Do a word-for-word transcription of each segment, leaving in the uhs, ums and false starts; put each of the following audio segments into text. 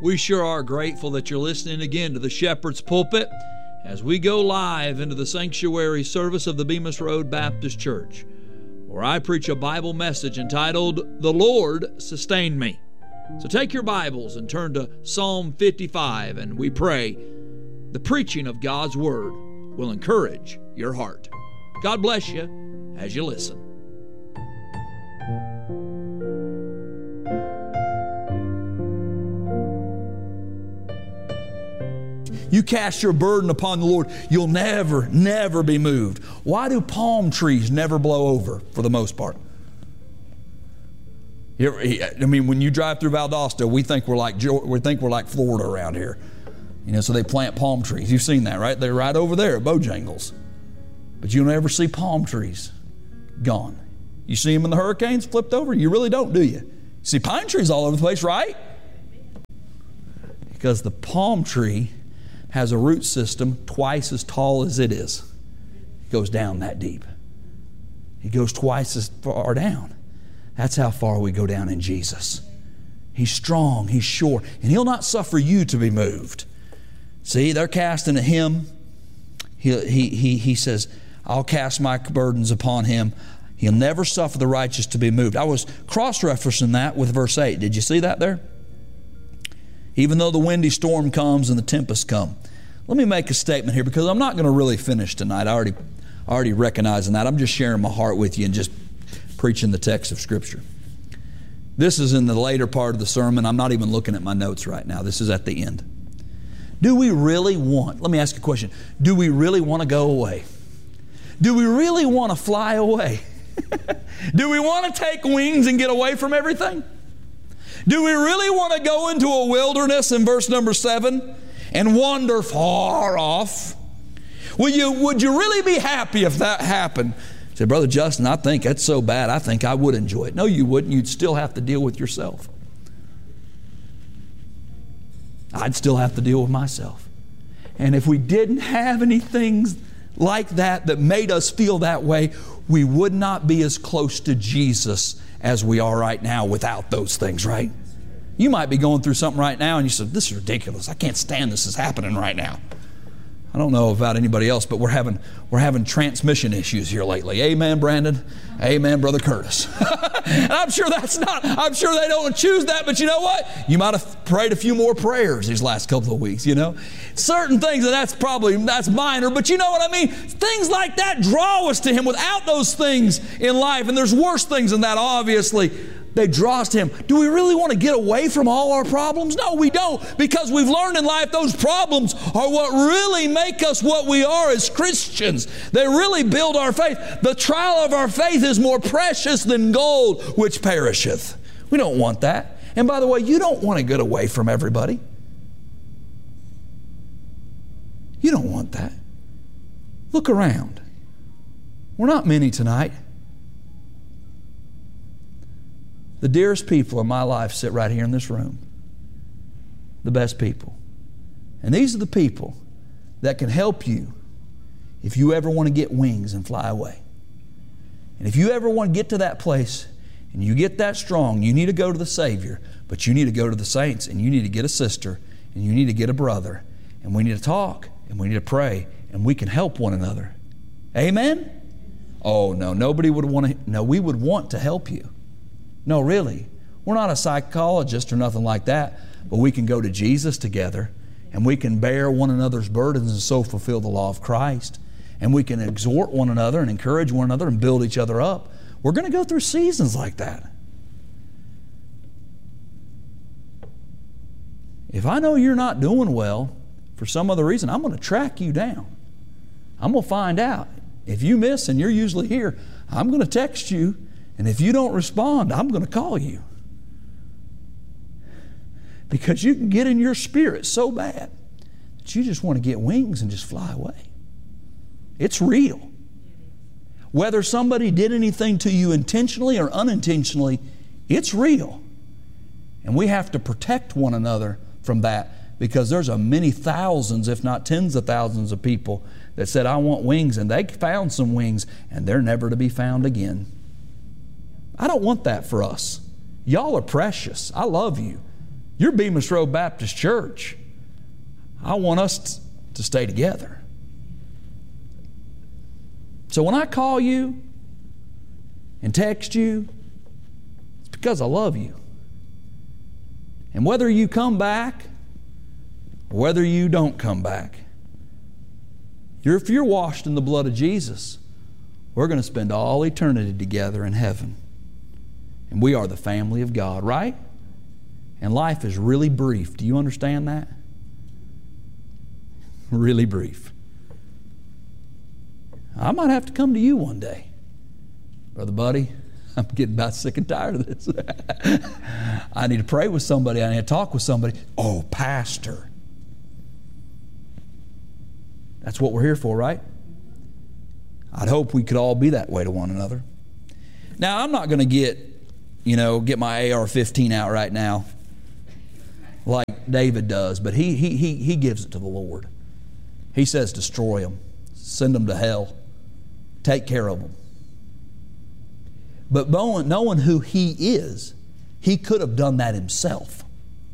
We sure are grateful that you're listening again to the Shepherd's Pulpit as we go live into the sanctuary service of the Bemis Road Baptist Church, where I preach a Bible message entitled, "The Lord Sustained Me." So take your Bibles and turn to Psalm fifty-five, and we pray the preaching of God's Word will encourage your heart. God bless you as you listen. You cast your burden upon the Lord, you'll never, never be moved. Why do palm trees never blow over for the most part? You ever, I mean, when you drive through Valdosta, we think we're like we think we're like Florida around here. You know, so they plant palm trees. You've seen that, right? They're right over there at Bojangles. But you don't ever see palm trees gone. You see them in the hurricanes flipped over? You really don't, do you? You see pine trees all over the place, right? Because the palm tree has a root system twice as tall as it is. It goes down that deep. It goes twice as far down. That's how far we go down in Jesus. He's strong, He's sure, and He'll not suffer you to be moved. See, they're casting at Him. He, he, he, he says, I'll cast my burdens upon Him. He'll never suffer the righteous to be moved. I was cross-referencing that with verse eight. Did you see that there? Even though the windy storm comes and the tempest come. Let me make a statement here because I'm not going to really finish tonight. I already, already recognizing that. I'm just sharing my heart with you and just preaching the text of Scripture. This is in the later part of the sermon. I'm not even looking at my notes right now. This is at the end. Do we really want, let me ask you a question. Do we really want to go away? Do we really want to fly away? Do we want to take wings and get away from everything? Do we really want to go into a wilderness in verse number seven and wander far off? Will you, would you really be happy if that happened? I said, Brother Justin, I think that's so bad, I think I would enjoy it. No, you wouldn't. You'd still have to deal with yourself. I'd still have to deal with myself. And if we didn't have any things like that that made us feel that way, we would not be as close to Jesus as we are right now without those things, right? You might be going through something right now and you said, this is ridiculous. I can't stand this is happening right now. I don't know about anybody else, but we're having we're having transmission issues here lately. Amen, Brandon. Amen, Brother Curtis. And I'm sure that's not, I'm sure they don't choose that, but you know what? You might have prayed a few more prayers these last couple of weeks, you know? Certain things, and that's probably, that's minor, but you know what I mean? Things like that draw us to Him. Without those things in life, and there's worse things than that, obviously, they draw us to Him. Do we really want to get away from all our problems? No, we don't, because we've learned in life those problems are what really make us what we are as Christians. They really build our faith. The trial of our faith is more precious than gold, which perisheth. We don't want that. And by the way, you don't want to get away from everybody. You don't want that. Look around. We're not many tonight. The dearest people in my life sit right here in this room. The best people. And these are the people that can help you if you ever want to get wings and fly away. And if you ever want to get to that place and you get that strong, you need to go to the Savior, but you need to go to the saints, and you need to get a sister, and you need to get a brother, and we need to talk, and we need to pray, and we can help one another. Amen? Oh, no, nobody would want to, no, we would want to help you. No, really. We're not a psychologist or nothing like that, but we can go to Jesus together, and we can bear one another's burdens and so fulfill the law of Christ. And we can exhort one another and encourage one another and build each other up. We're going to go through seasons like that. If I know you're not doing well for some other reason, I'm going to track you down. I'm going to find out. If you miss and you're usually here, I'm going to text you. And if you don't respond, I'm going to call you. Because you can get in your spirit so bad that you just want to get wings and just fly away. It's real. Whether somebody did anything to you intentionally or unintentionally, it's real. And we have to protect one another from that, because there's a many thousands, if not tens of thousands of people that said, I want wings, and they found some wings, and they're never to be found again. I don't want that for us. Y'all are precious. I love you. You're Bemis Road Baptist Church. I want us to stay together. So when I call you and text you, it's because I love you. And whether you come back or whether you don't come back, you're, if you're washed in the blood of Jesus, we're going to spend all eternity together in heaven. And we are the family of God, right? And life is really brief. Do you understand that? Really brief. I might have to come to you one day. Brother Buddy, I'm getting about sick and tired of this. I need to pray with somebody. I need to talk with somebody. Oh, pastor. That's what we're here for, right? I'd hope we could all be that way to one another. Now, I'm not going to get, you know, get my A R fifteen out right now like David does, but he, he, he, he gives it to the Lord. He says, destroy them. Send them to hell. Take care of them. But knowing, knowing who He is, He could have done that Himself.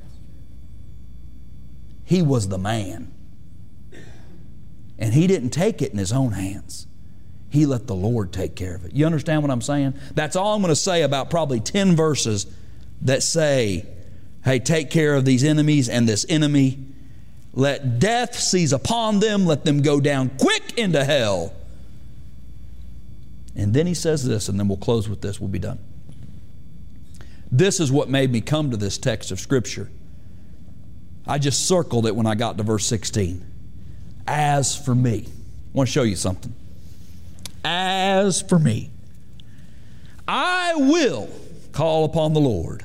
He was the man. And He didn't take it in His own hands. He let the Lord take care of it. You understand what I'm saying? That's all I'm going to say about probably ten verses that say, hey, take care of these enemies and this enemy. Let death seize upon them. Let them go down quick into hell. And then he says this, and then we'll close with this. We'll be done. This is what made me come to this text of Scripture. I just circled it when I got to verse sixteen. As for me. I want to show you something. As for me, I will call upon the Lord.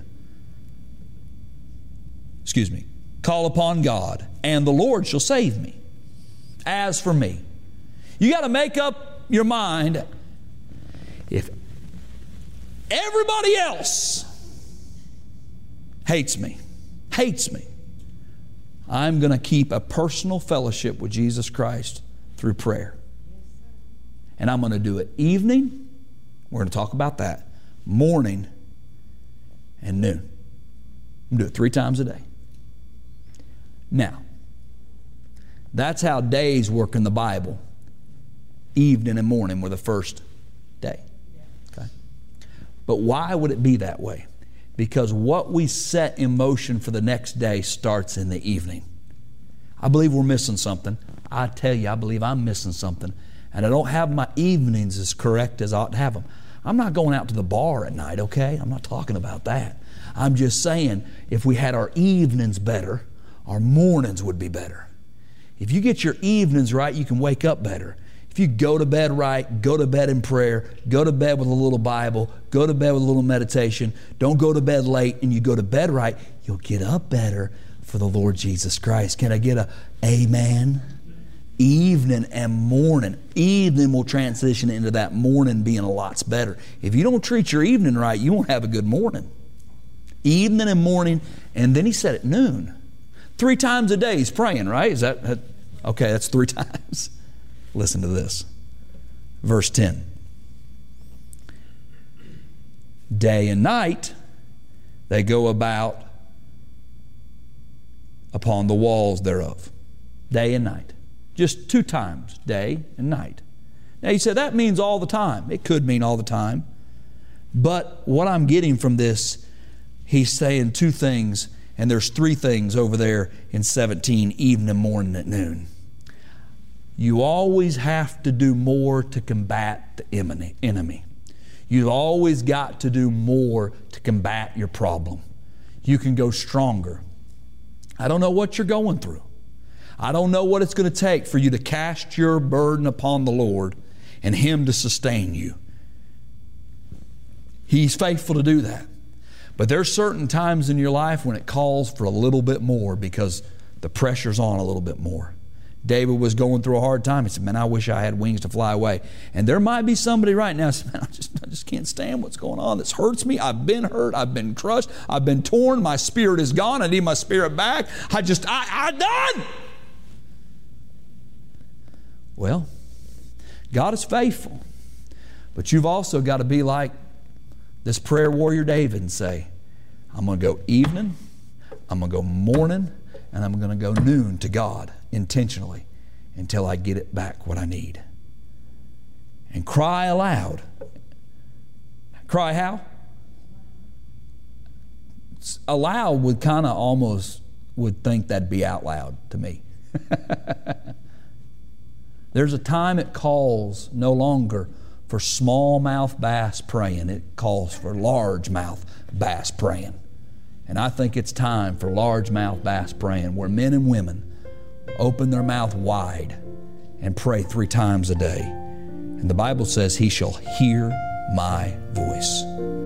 Excuse me. Call upon God, and the Lord shall save me. As for me. You got to make up your mind. If everybody else hates me, hates me, I'm going to keep a personal fellowship with Jesus Christ through prayer. And I'm going to do it evening. We're going to talk about that. Morning and noon. I'm going to do it three times a day. Now, that's how days work in the Bible. Evening and morning were the first day. Okay? But why would it be that way? Because what we set in motion for the next day starts in the evening. I believe we're missing something. I tell you, I believe I'm missing something. And I don't have my evenings as correct as I ought to have them. I'm not going out to the bar at night, okay? I'm not talking about that. I'm just saying, if we had our evenings better, our mornings would be better. If you get your evenings right, you can wake up better. If you go to bed right, go to bed in prayer, go to bed with a little Bible, go to bed with a little meditation, don't go to bed late, and you go to bed right, you'll get up better for the Lord Jesus Christ. Can I get a amen? Evening and morning. Evening will transition into that morning being a lot better. If you don't treat your evening right, you won't have a good morning. Evening and morning, and then he said at noon. Three times a day he's praying, right? Is that, that okay, that's three times. Listen to this. Verse ten. Day and night they go about upon the walls thereof. Day and night. Just two times, day and night. Now you said that means all the time. It could mean all the time. But what I'm getting from this, he's saying two things, and there's three things over there in seventeen, evening, morning, at noon. You always have to do more to combat the enemy. You've always got to do more to combat your problem. You can go stronger. I don't know what you're going through. I don't know what it's going to take for you to cast your burden upon the Lord and Him to sustain you. He's faithful to do that. But there's certain times in your life when it calls for a little bit more because the pressure's on a little bit more. David was going through a hard time. He said, man, I wish I had wings to fly away. And there might be somebody right now who says, man, I just, I just can't stand what's going on. This hurts me. I've been hurt. I've been crushed. I've been torn. My spirit is gone. I need my spirit back. I just, I, I'm done. Well, God is faithful. But you've also got to be like this prayer warrior David and say, I'm going to go evening, I'm going to go morning and I'm going to go noon to God intentionally until I get it back what I need. And cry aloud. Cry how? Aloud would kind of almost would think that'd be out loud to me. There's a time it calls no longer for smallmouth bass praying. It calls for largemouth bass praying. And I think it's time for largemouth bass praying, where men and women open their mouth wide and pray three times a day. And the Bible says, He shall hear my voice.